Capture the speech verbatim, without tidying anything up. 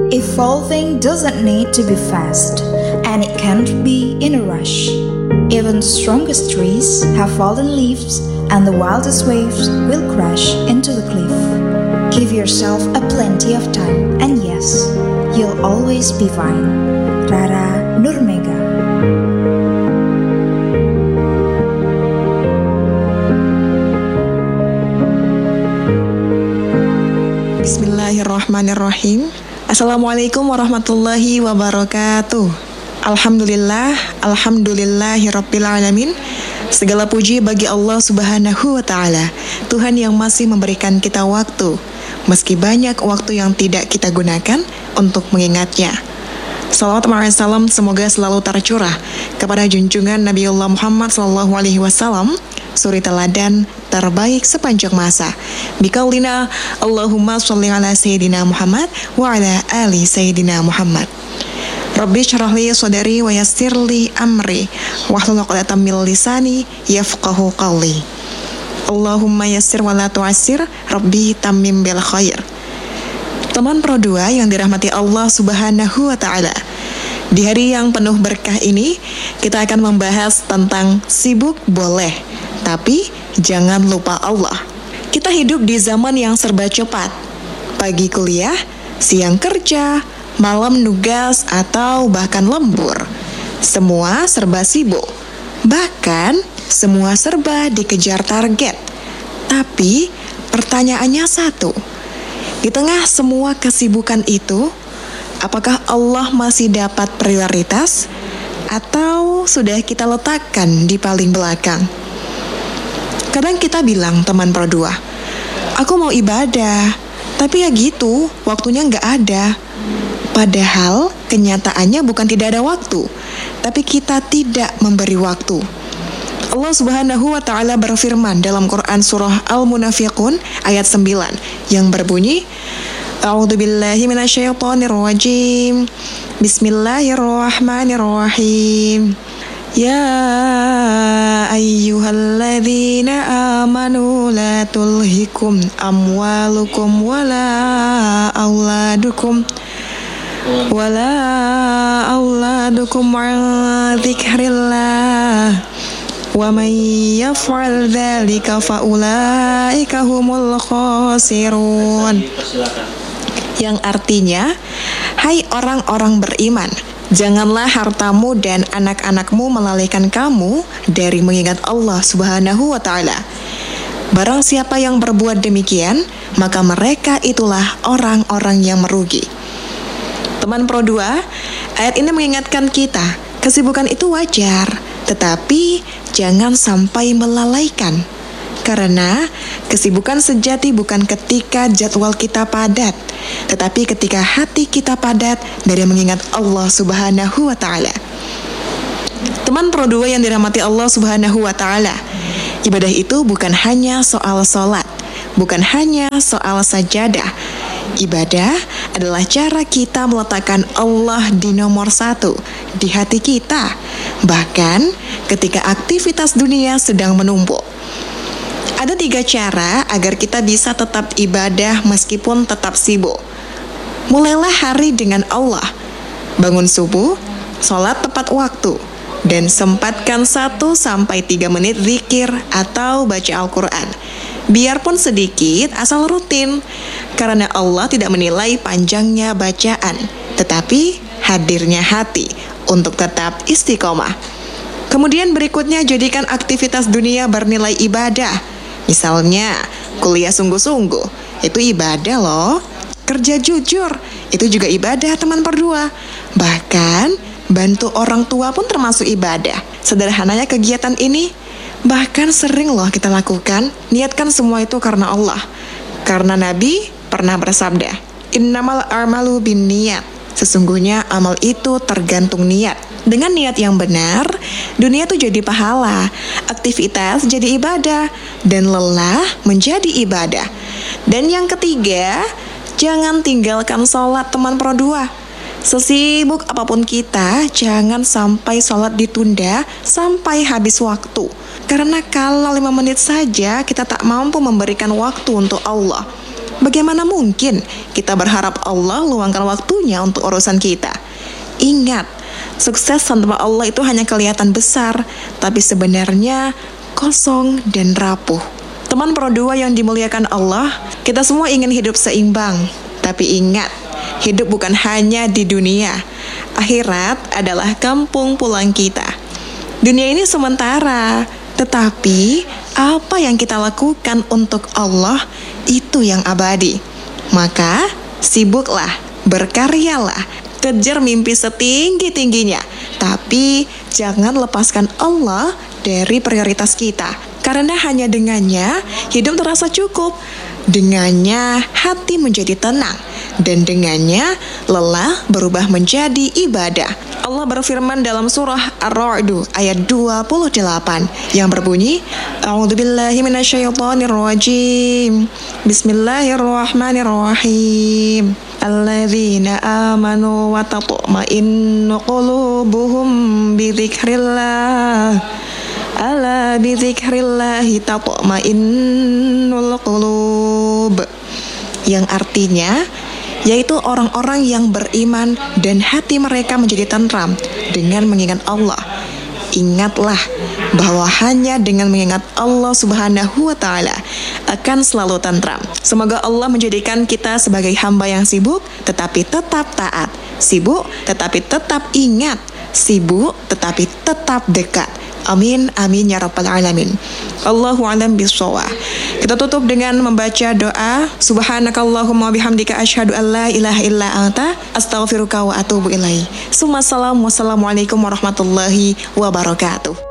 Evolving doesn't need to be fast, and it can't be in a rush. Even the strongest trees have fallen leaves, and the wildest waves will crash into the cliff. Give yourself a plenty of time, and yes, you'll always be fine. Rara Nurmega. Bismillahirrahmanirrahim. Assalamualaikum warahmatullahi wabarakatuh. Alhamdulillah, alhamdulillahirabbil alamin. Segala puji bagi Allah Subhanahu wa taala, Tuhan yang masih memberikan kita waktu, meski banyak waktu yang tidak kita gunakan untuk mengingatnya. Salawat dan salam semoga selalu tercurah kepada junjungan Nabiullah Muhammad sallallahu alaihi wasallam, suri teladan terbaik sepanjang masa. Bikaulina Allahumma sholli ala Sayyidina Muhammad wa ala ali Sayyidina Muhammad. Rabbi syrah li sadri wa yassir li amri wahlul 'uqdatam min lisani yafqahu qawli. Allahumma yassir wa la tu'assir, Rabbi tammim bil khair. Teman Pro dua yang dirahmati Allah Subhanahu wa taala. Di hari yang penuh berkah ini, kita akan membahas tentang sibuk boleh, tapi jangan lupa Allah. Kita hidup di zaman yang serba cepat. Pagi kuliah, siang kerja, malam nugas, atau bahkan lembur. Semua serba sibuk. Bahkan semua serba dikejar target. Tapi pertanyaannya satu. Di tengah semua kesibukan itu, apakah Allah masih dapat prioritas atau sudah kita letakkan di paling belakang? Kadang kita bilang, teman Pro dua, aku mau ibadah, tapi ya gitu, waktunya nggak ada. Padahal kenyataannya bukan tidak ada waktu, tapi kita tidak memberi waktu. Allah Subhanahu wa taala berfirman dalam Quran surah Al-Munafiqun ayat sembilan yang berbunyi, A'udzubillahi minasyaitonir rajim. Bismillahirrahmanirrahim. Ya ayyuhalladzina amanu la tulhikum amwalukum wala auladukum wala auladukum an dzikrillah wa man yaf'al dzalika fa ulaika humul khasirun. Yang artinya, hai orang-orang beriman, janganlah hartamu dan anak-anakmu melalaikan kamu dari mengingat Allah Subhanahu wa taala. Barang siapa yang berbuat demikian, maka mereka itulah orang-orang yang merugi. Teman Pro dua, ayat ini mengingatkan kita, kesibukan itu wajar, tetapi jangan sampai melalaikan. Karena kesibukan sejati bukan ketika jadwal kita padat, tetapi ketika hati kita padat dari mengingat Allah Subhanahu wa taala. Teman Pro dua yang dirahmati Allah Subhanahu wa taala, ibadah itu bukan hanya soal sholat, bukan hanya soal sajadah. Ibadah adalah cara kita meletakkan Allah di nomor satu di hati kita, bahkan ketika aktivitas dunia sedang menumpuk. Ada tiga cara agar kita bisa tetap ibadah meskipun tetap sibuk. Mulailah hari dengan Allah. Bangun subuh, sholat tepat waktu, dan sempatkan satu sampai tiga menit zikir atau baca Al-Quran. Biarpun sedikit, asal rutin. Karena Allah tidak menilai panjangnya bacaan, tetapi hadirnya hati untuk tetap istiqomah. Kemudian berikutnya, jadikan aktivitas dunia bernilai ibadah. Misalnya, kuliah sungguh-sungguh, itu ibadah loh. Kerja jujur, itu juga ibadah teman Pro dua. Bahkan, bantu orang tua pun termasuk ibadah. Sederhananya kegiatan ini, bahkan sering loh kita lakukan. Niatkan semua itu karena Allah. Karena Nabi pernah bersabda, Innamal a'malu binniyat. Sesungguhnya amal itu tergantung niat. Dengan niat yang benar, dunia tuh jadi pahala, aktivitas jadi ibadah, dan lelah menjadi ibadah. Dan yang ketiga, jangan tinggalkan sholat teman Pro dua. Sesibuk apapun kita, jangan sampai sholat ditunda sampai habis waktu. Karena kalau lima menit saja kita tak mampu memberikan waktu untuk Allah, Bagaimana mungkin kita berharap Allah luangkan waktunya untuk urusan kita? Ingat, sukses tanpa Allah itu hanya kelihatan besar, tapi sebenarnya kosong dan rapuh. Teman Pro dua yang dimuliakan Allah, kita semua ingin hidup seimbang. Tapi ingat, hidup bukan hanya di dunia. Akhirat adalah kampung pulang kita. Dunia ini sementara, tetapi apa yang kita lakukan untuk Allah itu yang abadi. Maka sibuklah, berkaryalah, kejar mimpi setinggi-tingginya. Tapi jangan lepaskan Allah dari prioritas kita. Karena hanya dengannya hidup terasa cukup. Dengannya hati menjadi tenang. Dan dengannya lelah berubah menjadi ibadah. Allah berfirman dalam surah Ar-Ra'd ayat dua puluh delapan yang berbunyi, A'udzubillahi minasyaitonirrajim. Bismillahirrahmanirrahim. Alladzina amanu wa tatma'innu qulubuhum bidzikrillah. Ala bidzikrillahi tatma'innul qulub. Yang artinya yaitu orang-orang yang beriman dan hati mereka menjadi tentram dengan mengingat Allah. Ingatlah bahwa hanya dengan mengingat Allah Subhanahu wa Ta'ala akan selalu tentram. Semoga Allah menjadikan kita sebagai hamba yang sibuk tetapi tetap taat, sibuk tetapi tetap ingat, sibuk tetapi tetap dekat. Amin, amin ya rabbal alamin. Allahu a'lam bishawab. Kita tutup dengan membaca doa. Subhanakallahumma bihamdika asyhadu an la ilaha illa anta astaghfiruka wa atubu ilaik. Wassalamualaikum warahmatullahi wabarakatuh.